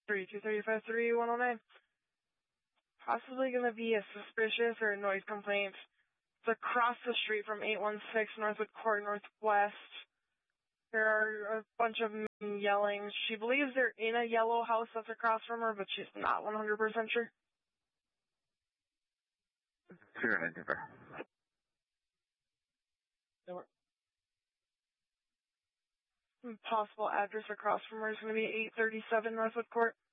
32353-109. Possibly going to be a suspicious or a noise complaint. It's across the street from 816 Northwood Court Northwest. There are a bunch of men yelling. She believes they're in a yellow house that's across from her, but she's not 100% sure. Sure, Denver. Possible address across from her is going to be 837 Northwood Court.